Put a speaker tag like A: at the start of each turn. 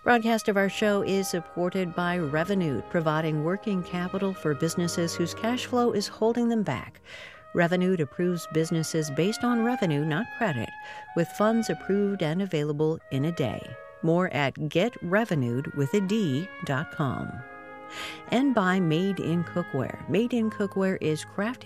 A: Broadcast of our show is supported by Revolut, providing working capital for businesses whose cash flow is holding them back. Revolut approves businesses based on revenue, not credit, with funds approved and available in a day. More at getrevolut.com. And by Made in Cookware. Made in Cookware is crafted